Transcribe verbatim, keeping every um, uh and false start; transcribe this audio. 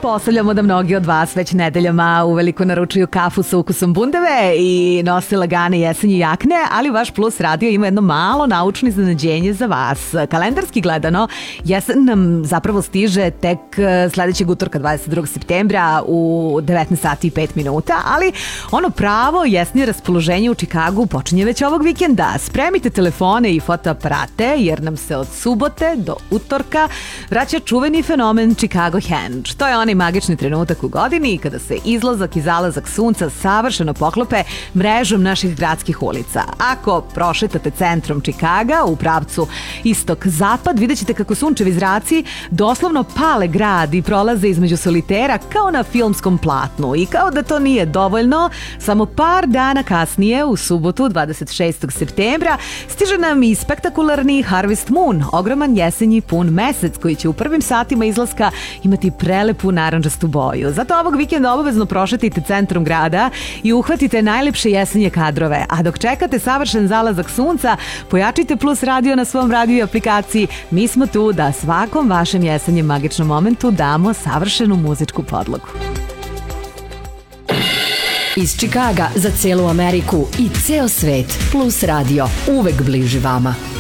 Pretpostavljamo da mnogi od vas već nedeljama uveliko naručuju kafu sa ukusom bundeve i nose lagane jesenje jakne, ali vaš Plus radio ima jedno malo naučno iznenađenje za vas. Kalendarski gledano, jesen nam zapravo stiže tek sledećeg utorka dvadeset drugog septembra u devetnaest sati i pet minuta, ali ono pravo jesnije raspoloženje u Čikagu počinje već ovog vikenda. Spremite telefone i fotoaparate jer nam se od subote do utorka vraća čuveni fenomen Chicago Henge. To je onaj magični trenutak u godini kada se izlazak i zalazak sunca savršeno poklope mrežom naših gradskih ulica. Ako prošetate centrom Čikaga u pravcu istok-zapad, vidjet ćete kako sunčevi zraci doslovno pale grad i prolaze između solitera kao na filmskom platnu. I kao da to nije dovoljno, samo par dana kasnije, u subotu dvadeset šestog septembra, stiže nam i spektakularni Harvest Moon, ogroman jesenji pun mesec koji će u prvim satima izlaska imati prelepu narandžastu boju. Zato ovog vikenda obavezno prošetite centrom grada i uhvatite najlepše jesenje kadrove. A dok čekate savršen zalazak sunca, pojačite Plus radio na svom radiju i aplikaciji. Mi smo tu da svakom vašem jesenjem magičnom momentu damo savršenu muzičku podlogu. Iz Čikaga za celu Ameriku i ceo svet. Plus radio, uvek bliži vama.